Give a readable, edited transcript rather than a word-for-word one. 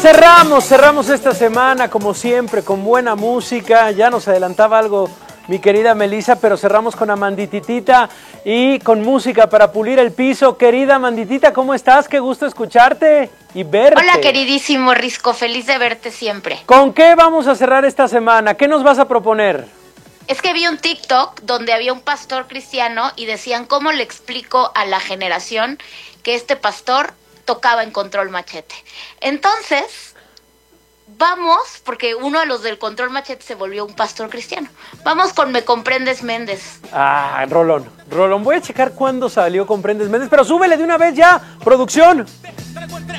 Cerramos esta semana como siempre con buena música. Ya nos adelantaba algo mi querida Melissa, pero cerramos con Amandititita y con música para pulir el piso. Querida Amanditita, ¿cómo estás? Qué gusto escucharte y verte. Hola, queridísimo Risco, feliz de verte siempre. ¿Con qué vamos a cerrar esta semana? ¿Qué nos vas a proponer? Es que vi un TikTok donde había un pastor cristiano y decían, ¿cómo le explico a la generación que este pastor tocaba en Control Machete? Entonces, vamos, porque uno de los del Control Machete se volvió un pastor cristiano. Vamos con Me Comprendes Méndez. Ah, Rolón, voy a checar cuándo salió Comprendes Méndez, pero súbele de una vez ya, producción.